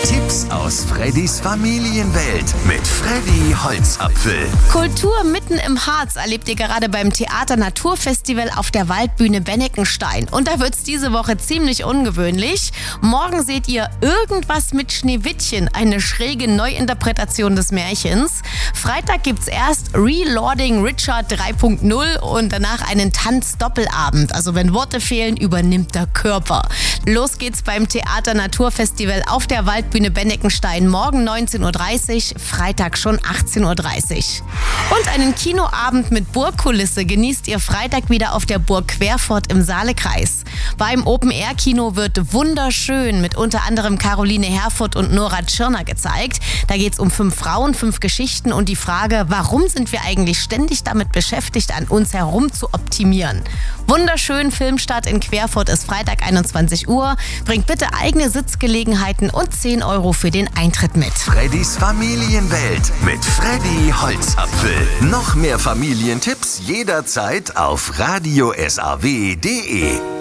Tipps aus Freddys Familienwelt mit Freddy Holzapfel. Kultur mitten im Harz erlebt ihr gerade beim Theater Naturfestival auf der Waldbühne Bennekenstein. Und da wird's diese Woche ziemlich ungewöhnlich. Morgen seht ihr Irgendwas mit Schneewittchen, eine schräge Neuinterpretation des Märchens. Freitag gibt's erst Relording Richard 3.0 und danach einen Tanzdoppelabend. Also wenn Worte fehlen, übernimmt der Körper. Los geht's beim Theater Naturfestival auf der Waldbühne Bennekenstein. Morgen 19.30 Uhr, Freitag schon 18.30 Uhr. Und einen Kinoabend mit Burgkulisse genießt ihr Freitag wieder auf der Burg Querfurt im Saalekreis. Beim Open-Air-Kino wird Wunderschön mit unter anderem Caroline Herfurth und Nora Tschirner gezeigt. Da geht's um 5 Frauen, 5 Geschichten und die Frage, warum sind wir eigentlich ständig damit beschäftigt, an uns herum zu optimieren? Wunderschön, Filmstart in Querfurt ist Freitag 21 Uhr. Bringt bitte eigene Sitzgelegenheiten und 10 Euro für den Eintritt mit. Freddys Familienwelt mit Freddy Holzapfel. Noch mehr Familientipps jederzeit auf radiosaw.de.